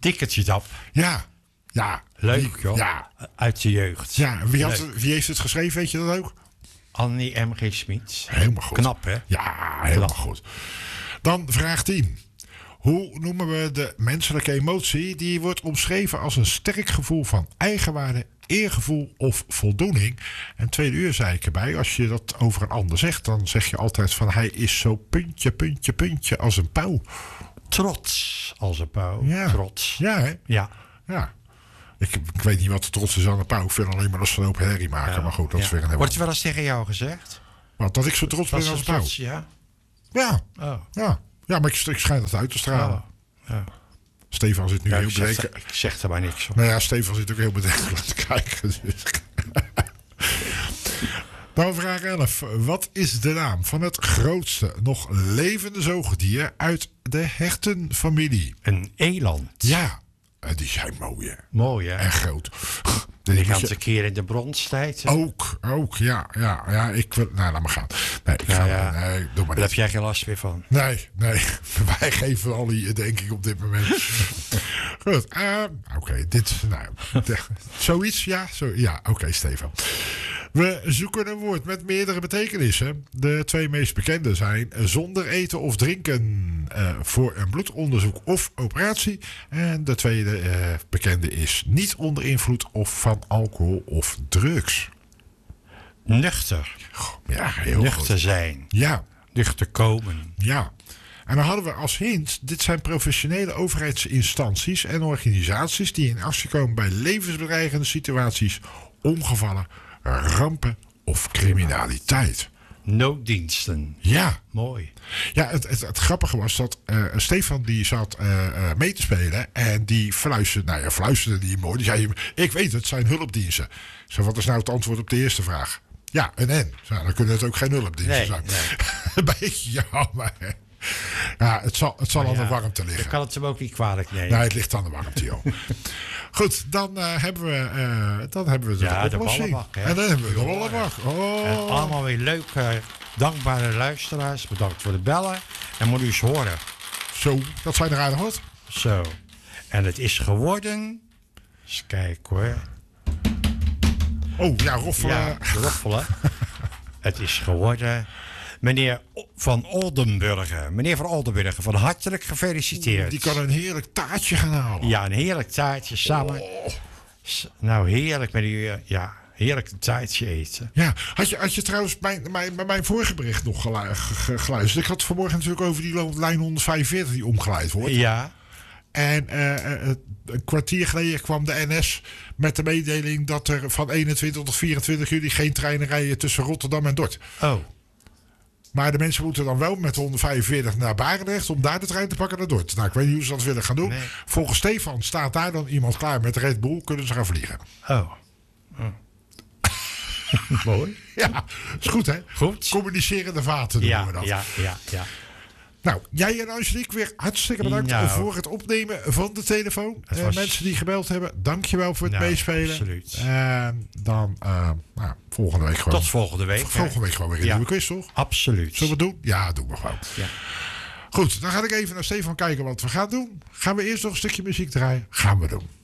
Tikkertje Dap. Ja. Ja. Leuk, joh. Ja. Uit de jeugd. Ja, wie heeft het geschreven, weet je dat ook? Annie M.G. Smits. Helemaal goed. Knap, hè? Ja, helemaal goed. Dan vraag 10. Hoe noemen we de menselijke emotie die wordt omschreven als een sterk gevoel van eigenwaarde, eergevoel of voldoening? En tweede uur zei ik erbij, als je dat over een ander zegt, dan zeg je altijd van hij is zo puntje als een pauw. Trots als een pauw. Ja. Trots. Ja, hè? Ja. Ja. Ik weet niet wat de trots is aan een pauw. Ik vind alleen maar dat ze een hoop herrie maken. Ja. Maar goed, dat is weer een Wordt er wel eens tegen jou gezegd? Wat, dat ik zo trots ben als een pauw? Trots, ja. Ja. Oh. Ja. Ja, maar ik schijn dat uit te stralen. Oh. Ja. Stefan zit nu Ja, heel ik, zeg, bedenken. ik zeg er maar niks van. Nou ja, Stefan zit ook heel bedenkelijk te kijken. Dus. Dan vraag 11. Wat is de naam van het grootste nog levende zoogdier uit de hertenfamilie? Een eland. Ja, die zijn mooi, hè? Mooi, hè? En groot. Die gaat een keer in de bronstijd. Ook, ja. Ik wil, nou, laat maar gaan. Nee, nee, doe maar Daar heb niet. jij geen last meer van. Nee. Wij geven al die denk ik op dit moment. Goed, oké, dit, nou, zoiets, ja? Oké, Stefan. We zoeken een woord met meerdere betekenissen. De twee meest bekende zijn zonder eten of drinken voor een bloedonderzoek of operatie. En de tweede bekende is niet onder invloed of van alcohol of drugs. Nuchter. Ja, heel Nuchter goed. zijn. Ja, Nuchter komen. ja. En dan hadden we als hint, dit zijn professionele overheidsinstanties en organisaties die in actie komen bij levensbedreigende situaties, ongevallen, rampen of criminaliteit. Nooddiensten. Ja. Mooi. Ja, het grappige was dat Stefan die zat mee te spelen en die fluisterde die mooi. Die zei, ik weet het zijn hulpdiensten. Zo, wat is nou het antwoord op de eerste vraag? Ja, een N. Nou, dan kunnen het ook geen hulpdiensten zijn. Nee. Een beetje jammer. Hè? Ja, het zal aan de warmte liggen. Je kan het hem ook niet kwalijk nemen. Nee, het ligt aan de warmte, joh. Goed, dan hebben we de oplossing. ballenbak, hè? En dan hebben we de ballenbak. Oh. En allemaal weer leuke, dankbare luisteraars. Bedankt voor de bellen. En moet u eens horen. Zo, dat zijn er aardig wat. Zo. En het is geworden... Eens kijken hoor. Oh, ja, roffelen. Ja, roffelen. Het is geworden... Meneer Van Oldenburger. Meneer Van Oldenburger, van hartelijk gefeliciteerd. Die kan een heerlijk taartje gaan halen. Ja, een heerlijk taartje samen. Oh. Nou, heerlijk met u. Ja, heerlijk een taartje eten. Ja, had je trouwens mijn vorige bericht nog geluisterd? Ik had vanmorgen natuurlijk over die lijn 145 die omgeleid wordt. Ja. En een kwartier geleden kwam de NS met de mededeling dat er van 21 tot 24 juli geen treinen rijden tussen Rotterdam en Dort. Oh. Maar de mensen moeten dan wel met 145 naar Barendrecht om daar de trein te pakken naar Dort. Nou, ik weet niet hoe ze dat willen gaan doen. Nee. Volgens Stefan staat daar dan iemand klaar met Red Bull. Kunnen ze gaan vliegen. Oh. Mooi. Ja, is goed hè? Goed. Communicerende vaten noemen we dat. Ja. Nou, jij en Angelique weer hartstikke bedankt voor het opnemen van de telefoon. Mensen die gebeld hebben, dankjewel voor het meespelen. Absoluut. En dan volgende week gewoon. Tot volgende week. Volgende week gewoon weer een nieuwe quiz, toch? Absoluut. Zullen we het doen? Ja, doen we gewoon. Ja. Goed, dan ga ik even naar Stefan kijken wat we gaan doen. Gaan we eerst nog een stukje muziek draaien? Gaan we doen.